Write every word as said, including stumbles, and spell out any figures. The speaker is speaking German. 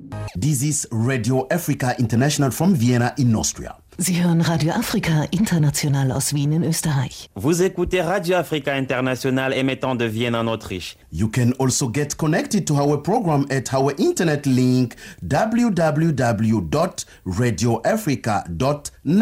This is Radio Africa International from Vienna in Austria. Sie hören Radio Afrika International aus Wien in Österreich. Vous écoutez Radio Africa International émettant de Vienne en Autriche. You can also get connected to our program at our internet link w w w dot radio africa dot net.